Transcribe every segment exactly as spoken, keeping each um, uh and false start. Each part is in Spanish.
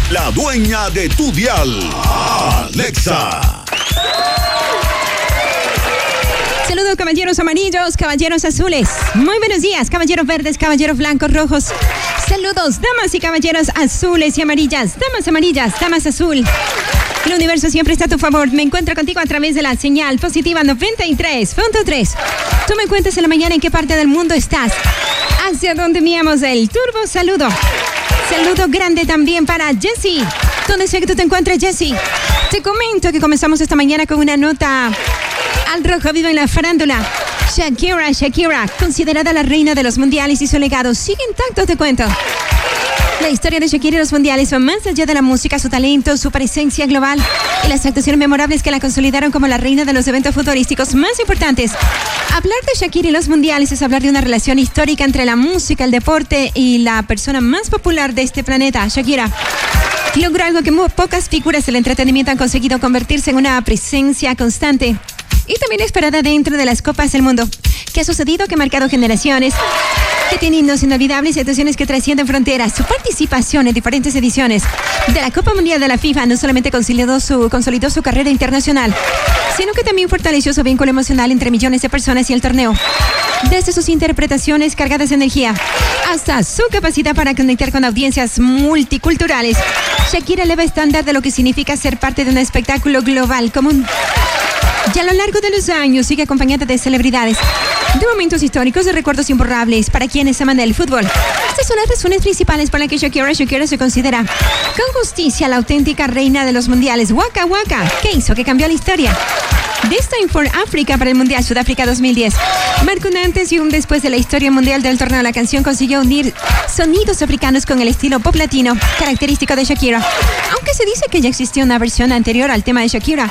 la dueña de tu dial, Alexa. Saludos, caballeros amarillos, caballeros azules. Muy buenos días, caballeros verdes, caballeros blancos, rojos. Saludos, damas y caballeros azules y amarillas, damas amarillas, damas azul. El universo siempre está a tu favor. Me encuentro contigo a través de la señal positiva noventa y tres punto tres. Tú me cuentas en la mañana en qué parte del mundo estás. Hacia dónde enviamos el turbo saludo. Saludo grande también para Jessie. ¿Dónde sea que tú te encuentres, Jessie? Te comento que comenzamos esta mañana con una nota al rojo vivo en la farándula. Shakira, Shakira, considerada la reina de los mundiales y su legado sigue intacto, te cuento. La historia de Shakira y los mundiales va más allá de la música, su talento, su presencia global y las actuaciones memorables que la consolidaron como la reina de los eventos futurísticos más importantes. Hablar de Shakira y los mundiales es hablar de una relación histórica entre la música, el deporte y la persona más popular de este planeta, Shakira. Logró algo que muy pocas figuras del entretenimiento han conseguido: convertirse en una presencia constante y también esperada dentro de las copas del mundo. ¿Qué ha sucedido? Que ha marcado generaciones, que tiene himnos inolvidables y actuaciones que trascienden fronteras. Su participación en diferentes ediciones de la Copa Mundial de la FIFA no solamente consolidó su, consolidó su carrera internacional, sino que también fortaleció su vínculo emocional entre millones de personas y el torneo. Desde sus interpretaciones cargadas de energía hasta su capacidad para conectar con audiencias multiculturales, Shakira eleva estándar de lo que significa ser parte de un espectáculo global común. Y a lo largo de los años sigue acompañada de celebridades, de momentos históricos, de recuerdos imborrables para quienes aman el fútbol. Estas son las razones principales por las que Shakira, Shakira se considera con justicia la auténtica reina de los mundiales. Waka Waka, ¿qué hizo? Que cambió la historia. Destined for Africa para el Mundial Sudáfrica dos mil diez. Marcó un antes y un después de la historia mundial del torneo. La canción consiguió unir sonidos africanos con el estilo pop latino característico de Shakira. Aunque se dice que ya existía una versión anterior al tema de Shakira.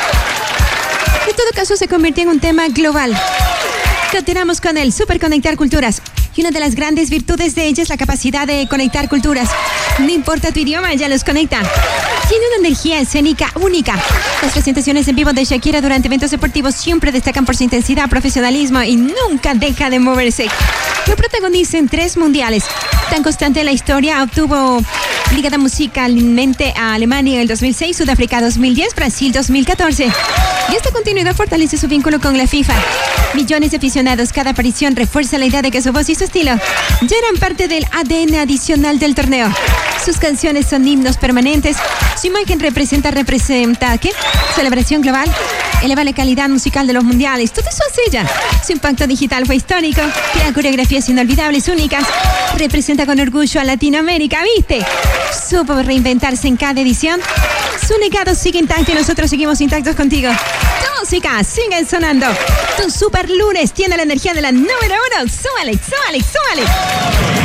En todo caso, se convirtió en un tema global. Continuamos con el Super Conectar Culturas. Y una de las grandes virtudes de ella es la capacidad de conectar culturas. No importa tu idioma, ella los conecta. Tiene una energía escénica única. Las presentaciones en vivo de Shakira durante eventos deportivos siempre destacan por su intensidad, profesionalismo y nunca deja de moverse. Lo protagoniza en tres mundiales. Tan constante en la historia, obtuvo ligada musicalmente a Alemania en el dos mil seis, Sudáfrica dos mil diez, Brasil dos mil catorce. Y esta continuidad fortalece su vínculo con la FIFA. Millones de aficionados, cada aparición refuerza la idea de que su voz y su estilo ya eran parte del A D N adicional del torneo. Sus canciones son himnos permanentes. Su imagen representa, representa, ¿qué? Celebración global. Eleva la calidad musical de los mundiales. Todo eso hace ella. Su impacto digital fue histórico. Crea coreografías inolvidables, únicas. Representa con orgullo a Latinoamérica, ¿viste? Supo reinventarse en cada edición. Su legado sigue intacto y nosotros seguimos intactos contigo. Tu música sigue sonando. Tu super lunes tiene la energía de la número uno. Súbale, súbale, súbale.